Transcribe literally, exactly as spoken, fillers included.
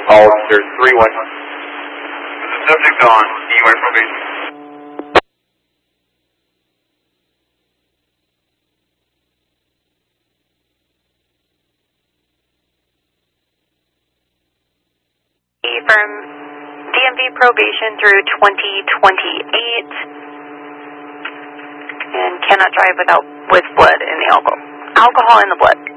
Officer three one. The subject on D U I probation. From D M V probation through twenty twenty-eight and cannot drive without with blood in the alcohol alcohol in the blood.